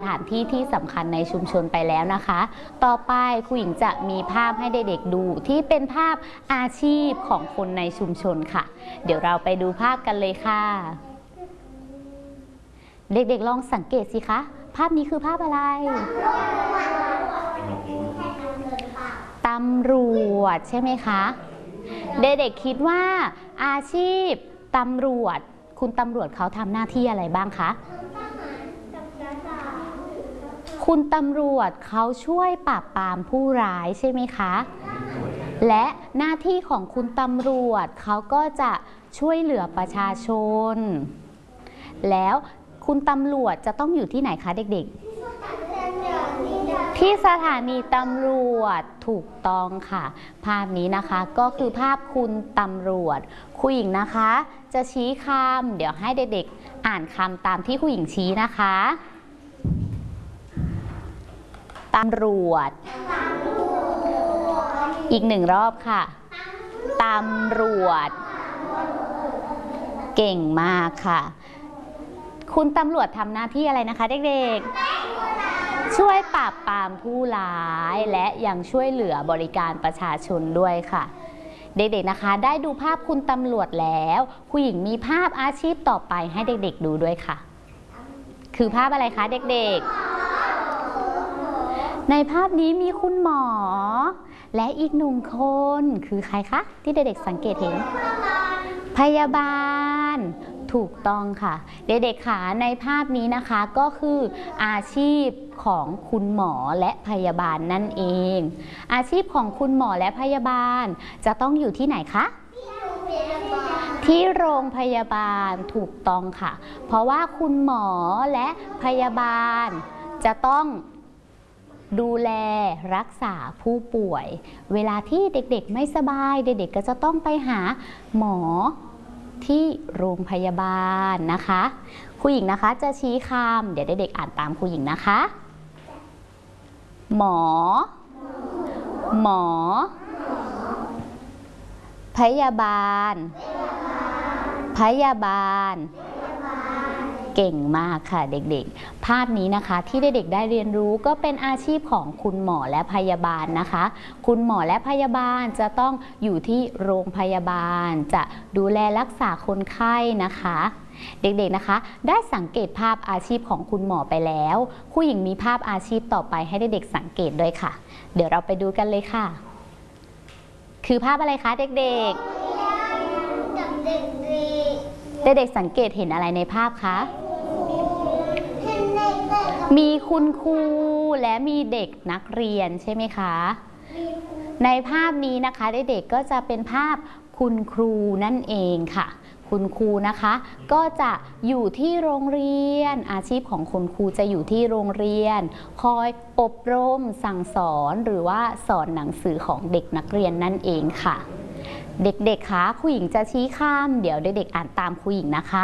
านที่ที่สำคัญในชุมชนไปแล้วนะคะ ต่อไปครูหญิงจะมีภาพให้เด็กๆดูที่เป็นภาพอาชีพของคนในชุมชนค่ะเดี๋ยวเราไปดูภาพกันเลยค่ะเด็กๆลองสังเกตสิคะภาพนี้คือภาพอะไรตำรวจใช่ไหมคะเด็กๆคิดว่าอาชีพตำรวจคุณตำรวจเขาทำหน้าที่อะไรบ้างคะคุณตำรวจเขาช่วยปราบปรามผู้ร้ายใช่ไหมคะและหน้าที่ของคุณตำรวจเขาก็จะช่วยเหลือประชาชนแล้วคุณตำรวจจะต้องอยู่ที่ไหนคะเด็กๆที่สถานีตำรวจถูกต้องค่ะภาพนี้นะคะก็คือภาพคุณตำรวจครูหญิงนะคะจะชี้คำเดี๋ยวให้เด็กๆอ่านคำตามที่ครูหญิงชี้นะคะตำรวจอีกหนึ่งรอบค่ะตำรวจเก่งมากค่ะคุณตำรวจทำหน้าที่อะไรนะคะเด็กๆช่วยปราบปรามผู้ร้ายและยังช่วยเหลือบริการประชาชนด้วยค่ะเด็กๆนะคะได้ดูภาพคุณตำรวจแล้วครูหญิงมีภาพอาชีพต่อไปให้เด็กๆดูด้วยค่ะคือภาพอะไรคะเด็กๆในภาพนี้มีคุณหมอและอีกหนึ่งคนคือใครคะที่เด็กๆสังเกตเห็นพยาบาลถูกต้องค่ะเด็กๆค่ะในภาพนี้นะคะก็คืออาชีพของคุณหมอและพยาบาลนั่นเองอาชีพของคุณหมอและพยาบาลจะต้องอยู่ที่ไหนคะที่โรงพยาบาลถูกต้องค่ะเพราะว่าคุณหมอและพยาบาลจะต้องดูแลรักษาผู้ป่วยเวลาที่เด็กๆไม่สบายเด็กๆก็จะต้องไปหาหมอที่โรงพยาบาลนะคะครูหญิงนะคะจะชี้คำเดี๋ยวเด็กๆอ่านตามครูหญิงนะคะหมอหมอพยาบาลพยาบาลเก่งมากค่ะเด็กๆภาพนี้นะคะที่เด็กๆได้เรียนรู้ก็เป็นอาชีพของคุณหมอและพยาบาลนะคะคุณหมอและพยาบาลจะต้องอยู่ที่โรงพยาบาลจะดูแลรักษาคนไข้นะคะเด็กๆนะคะได้สังเกตภาพอาชีพของคุณหมอไปแล้วครูหญิงมีภาพอาชีพต่อไปให้เด็กๆสังเกตด้วยค่ะเดี๋ยวเราไปดูกันเลยค่ะคือภาพอะไรคะเด็กๆเด็กๆสังเกตเห็นอะไรในภาพคะมีคุณครูและมีเด็กนักเรียนใช่ไหมคะในภาพนี้นะคะเด็กๆก็จะเป็นภาพคุณครูนั่นเองค่ะคุณครูนะคะก็จะอยู่ที่โรงเรียนอาชีพของคุณครูจะอยู่ที่โรงเรียนคอยอบรมสั่งสอนหรือว่าสอนหนังสือของเด็กนักเรียนนั่นเองค่ะเด็กๆคะครูหญิงจะชี้คำเดี๋ยวเด็กๆอ่านตามครูหญิงนะคะ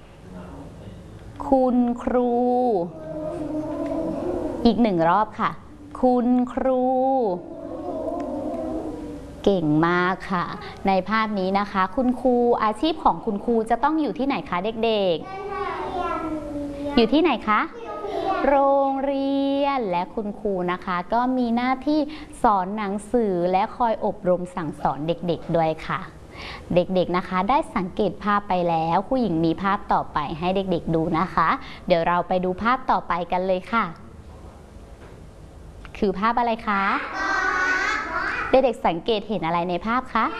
คุณครูอีกหนึ่งรอบค่ะคุณครูเก่งมากค่ะในภาพนี้นะคะคุณครูอาชีพของคุณครูจะต้องอยู่ที่ไหนคะเด็กๆอยู่ที่ไหนคะโรงเรียนและคุณครูนะคะก็มีหน้าที่สอนหนังสือและคอยอบรมสั่งสอนเด็กๆด้วยค่ะเด็กๆนะคะได้สังเกตภาพไปแล้วครูหญิงมีภาพต่อไปให้เด็กๆดูนะคะเดี๋ยวเราไปดูภาพต่อไปกันเลยค่ะคือภาพอะไรคะเด็กๆสังเกตเห็นอะไรในภาพคะ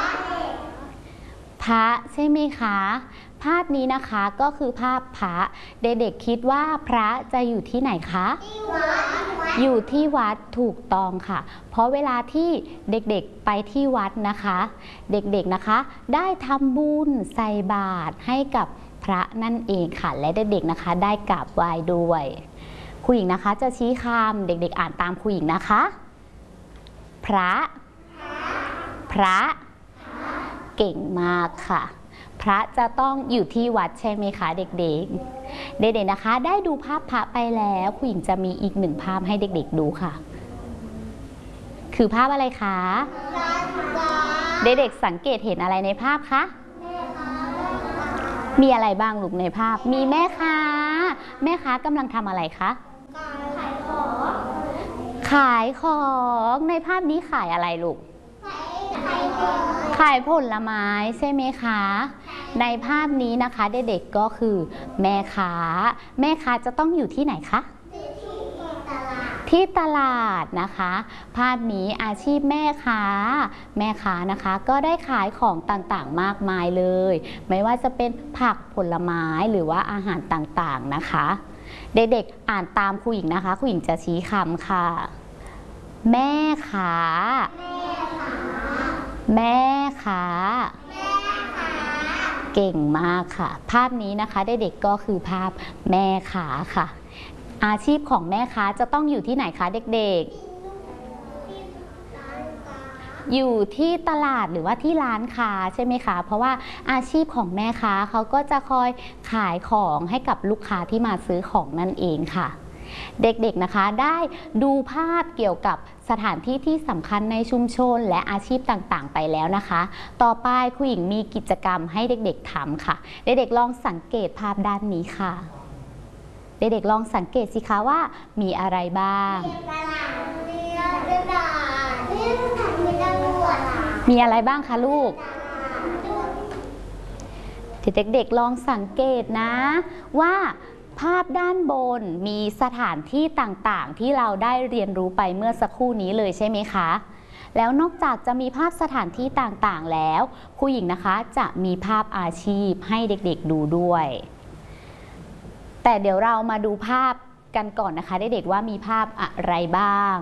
พระใช่ไหมคะภาพนี้นะคะก็คือภาพพระเด็กๆคิดว่าพระจะอยู่ที่ไหนคะอยู่ที่วัดถูกต้องค่ะเพราะเวลาที่เด็กๆไปที่วัดนะคะเด็กๆนะคะได้ทำบุญใส่บาตรให้กับพระนั่นเองค่ะและเด็กๆนะคะได้กราบไหว้ด้วยครูหญิงนะคะจะชี้คำเด็กๆอ่านตามครูหญิงนะคะพระพระเก่งมากค่ะพระจะต้องอยู่ที่วัดใช่ไหมคะเด็กๆเด็กๆนะคะได้ดูภาพพระไปแล้วครูหญิงจะมีอีกหนึ่งภาพให้เด็กๆดูค่ะคือภาพอะไรคะเด็กๆสังเกตเห็นอะไรในภาพคะมีอะไรบ้างลูกในภาพมีแม่ค้าแม่ค้ากำลังทำอะไรคะขายของในภาพนี้ขายอะไรลูกขายผลไม้ใช่ไหมคะในภาพนี้นะคะเด็กๆก็คือแม่ค้าจะต้องอยู่ที่ไหนคะที่ตลาดนะคะภาพนี้อาชีพแม่ค้านะคะก็ได้ขายของต่างๆมากมายเลยไม่ว่าจะเป็นผักผลไม้หรือว่าอาหารต่างๆนะคะเด็กๆอ่านตามครูหญิงนะคะครูหญิงจะชี้คำค่ะแม่ค้าเก่งมากค่ะภาพนี้นะคะเด็กๆก็คือภาพแม่ค้าค่ะอาชีพของแม่ค้าจะต้องอยู่ที่ไหนคะเด็กๆอยู่ที่ตลาดหรือว่าที่ร้านค้าใช่ไหมคะเพราะว่าอาชีพของแม่ค้าเขาก็จะคอยขายของให้กับลูกค้าที่มาซื้อของนั่นเองค่ะเด็กๆนะคะได้ดูภาพเกี่ยวกับสถานที่ที่สำคัญในชุมชนและอาชีพต่างๆไปแล้วนะคะต่อไปครูหญิงมีกิจกรรมให้เด็กๆทำค่ะเด็กๆลองสังเกตภาพด้านนี้ค่ะเด็กๆลองสังเกตสิคะว่ามีอะไรบ้างมีอะไรบ้างคะลูกเด็กๆลองสังเกตนะว่าภาพด้านบนมีสถานที่ต่างๆที่เราได้เรียนรู้ไปเมื่อสักครู่นี้เลยใช่ไหมคะแล้วนอกจากจะมีภาพสถานที่ต่างๆแล้วครูหญิงนะคะจะมีภาพอาชีพให้เด็กๆดูด้วยแต่เดี๋ยวเรามาดูภาพกันก่อนนะคะเด็กๆว่ามีภาพอะไรบ้าง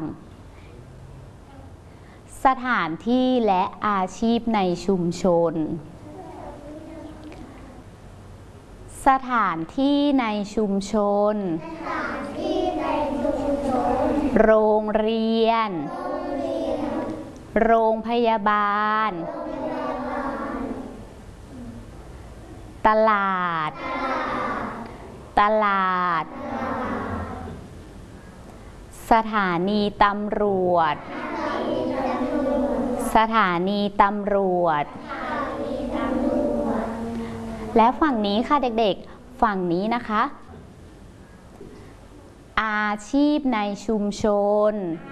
สถานที่และอาชีพในชุมชนสถานที่ในชุมชนโรงเรียนโรงพยาบาลตลาดสถานีตำรวจและฝั่งนี้ค่ะเด็กๆฝั่งนี้นะคะอาชีพในชุมชน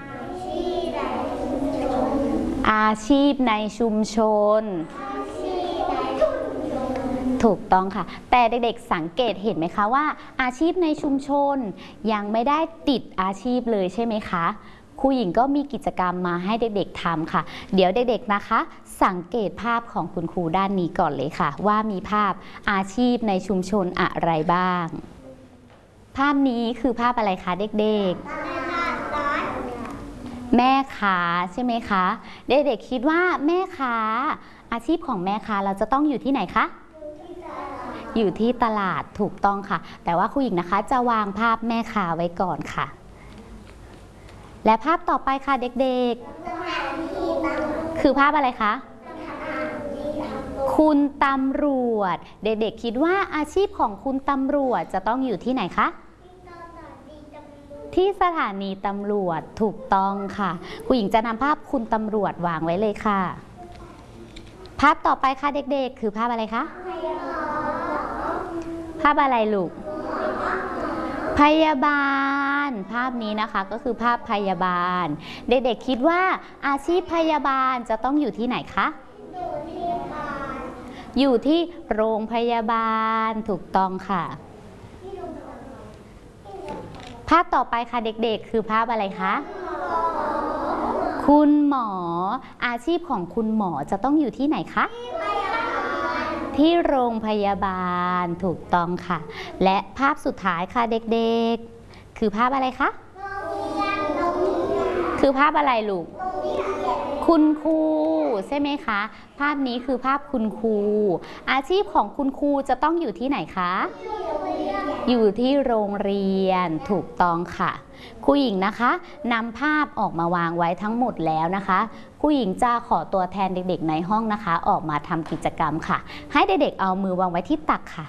ถูกต้องค่ะแต่เด็กๆสังเกตเห็นไหมคะว่าอาชีพในชุมชนยังไม่ได้ติดอาชีพเลยใช่ไหมคะครูหญิงก็มีกิจกรรมมาให้เด็กๆทำค่ะเดี๋ยวเด็กๆนะคะสังเกตภาพของคุณครูด้านนี้ก่อนเลยค่ะว่ามีภาพอาชีพในชุมชนอะไรบ้างภาพนี้คือภาพอะไรคะเด็กๆแม่ค้าใช่ไหมคะเด็กๆคิดว่าแม่ค้าอาชีพของแม่ค้าเราจะต้องอยู่ที่ไหนคะอยู่ที่ตลาดถูกต้องค่ะแต่ว่าครูหญิงนะคะจะวางภาพแม่ค้าไว้ก่อนค่ะและภาพต่อไปค่ะเด็กๆคือภาพอะไรคะคุณตำรวจเด็กๆคิดว่าอาชีพของคุณตำรวจจะต้องอยู่ที่ไหนคะที่สถานีตำรวจถูกต้องค่ะครูหญิงจะนำภาพคุณตำรวจวางไว้เลยค่ะภาพต่อไปค่ะเด็กๆคือภาพอะไรคะภาพอะไรลูกพยาบาลภาพนี้นะคะก็คือภาพพยาบาลเด็กๆคิดว่าอาชีพพยาบาลจะต้องอยู่ที่ไหนคะอยู่ที่โรงพยาบาลถูกต้องค่ะภาพต่อไปค่ะเด็กๆคือภาพอะไรคะคุณหมออาชีพของคุณหมอจะต้องอยู่ที่ไหนคะที่โรงพยาบาลถูกต้องค่ะและภาพสุดท้ายค่ะเด็กๆคือภาพอะไรคะคือภาพอะไรลูกคุณครูใช่ไหมคะภาพนี้คือภาพคุณครูอาชีพของคุณครูจะต้องอยู่ที่ไหนคะอยู่ที่โรงเรียนถูกต้องค่ะครูหญิงนะคะนำภาพออกมาวางไว้ทั้งหมดแล้วนะคะครูหญิงจะขอตัวแทนเด็กๆในห้องนะคะออกมาทำกิจกรรมค่ะให้เด็กๆเอามือวางไว้ที่ตักค่ะ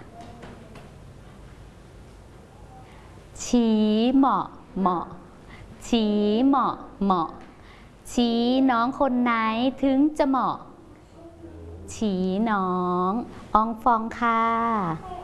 ชี้เหมาะชี้เหมาะชี้น้องคนไหนถึงจะเหมาะชี้น้องอองฟองค่ะ